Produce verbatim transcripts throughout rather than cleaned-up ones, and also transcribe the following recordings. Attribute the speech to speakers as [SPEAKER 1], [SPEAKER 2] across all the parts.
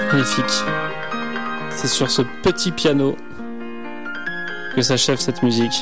[SPEAKER 1] Magnifique. C'est sur ce petit piano que s'achève cette musique.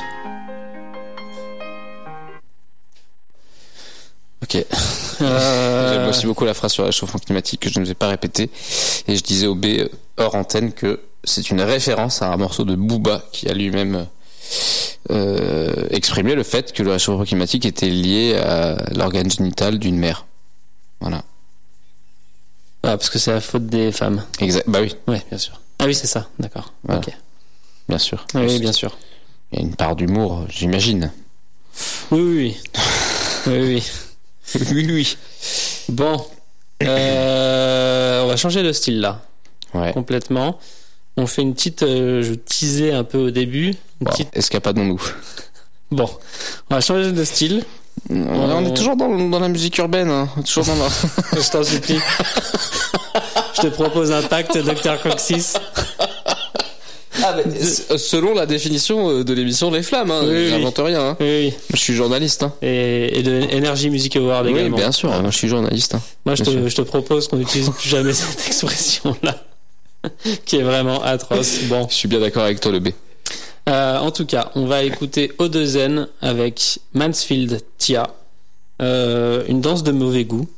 [SPEAKER 2] Ok. Euh... J'aime aussi beaucoup la phrase sur le réchauffement climatique que je ne vais pas répéter. Et je disais au B hors antenne que c'est une référence à un morceau de Booba qui a lui-même euh, exprimé le fait que le réchauffement climatique était lié à l'organe génital d'une mère. Voilà.
[SPEAKER 1] Ah, parce que c'est la faute des femmes.
[SPEAKER 2] Exact. Bah oui.
[SPEAKER 1] Ouais, bien sûr. Ah oui, c'est ça. D'accord.
[SPEAKER 2] Voilà.
[SPEAKER 1] Ok.
[SPEAKER 2] Bien sûr.
[SPEAKER 1] Ah, oui, bien sûr.
[SPEAKER 2] Il y a une part d'humour, j'imagine.
[SPEAKER 1] Oui, oui, oui. oui, oui.
[SPEAKER 2] Oui, oui.
[SPEAKER 1] Bon. Euh, on va changer de style là.
[SPEAKER 2] Ouais.
[SPEAKER 1] Complètement. On fait une petite. Euh, je teasais un peu au début. Une
[SPEAKER 2] Bon,
[SPEAKER 1] petite...
[SPEAKER 2] escapadons-nous.
[SPEAKER 1] Bon. On va changer de style.
[SPEAKER 2] On, on est toujours dans, dans la musique urbaine, hein. Toujours dans la...
[SPEAKER 1] Je t'en supplie. Je te propose un pacte, docteur Coxis.
[SPEAKER 2] Ah, mais selon la définition de l'émission Les Flammes, hein.
[SPEAKER 1] Oui,
[SPEAKER 2] j'invente
[SPEAKER 1] oui.
[SPEAKER 2] rien. Hein.
[SPEAKER 1] Oui, oui.
[SPEAKER 2] Je suis journaliste. Hein.
[SPEAKER 1] Et, et de Energy Music Award
[SPEAKER 2] oui,
[SPEAKER 1] également.
[SPEAKER 2] Oui, bien sûr. Moi, je suis journaliste. Hein.
[SPEAKER 1] Moi, je te, je te propose qu'on n'utilise plus jamais cette expression-là, qui est vraiment atroce. Bon.
[SPEAKER 2] Je suis bien d'accord avec toi, le B.
[SPEAKER 1] Euh, en tout cas, on va écouter Odezen avec Mansfield Tia, euh, une danse de mauvais goût.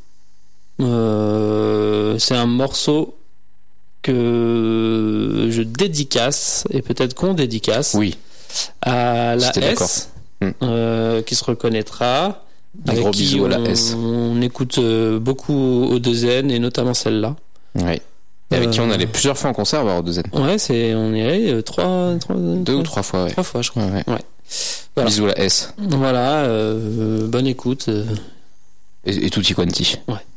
[SPEAKER 1] Euh, c'est un morceau que je dédicace, et peut-être qu'on dédicace,
[SPEAKER 2] oui.
[SPEAKER 1] à la
[SPEAKER 2] J'étais
[SPEAKER 1] S, euh, qui se reconnaîtra,
[SPEAKER 2] un
[SPEAKER 1] avec
[SPEAKER 2] gros
[SPEAKER 1] qui
[SPEAKER 2] bisou
[SPEAKER 1] on,
[SPEAKER 2] à la S.
[SPEAKER 1] on écoute beaucoup Odezen, et notamment celle-là.
[SPEAKER 2] Oui. Et avec
[SPEAKER 1] euh,
[SPEAKER 2] qui on allait plusieurs fois en concert voir Odezen.
[SPEAKER 1] Ouais, c'est, on y allait euh, trois, trois,
[SPEAKER 2] deux
[SPEAKER 1] trois,
[SPEAKER 2] ou trois fois, ouais.
[SPEAKER 1] Trois fois, je crois.
[SPEAKER 2] Ouais, ouais.
[SPEAKER 1] ouais. Voilà.
[SPEAKER 2] Bisous à la S.
[SPEAKER 1] Voilà, euh, bonne écoute. Euh...
[SPEAKER 2] Et, et tutti quanti.
[SPEAKER 1] Ouais.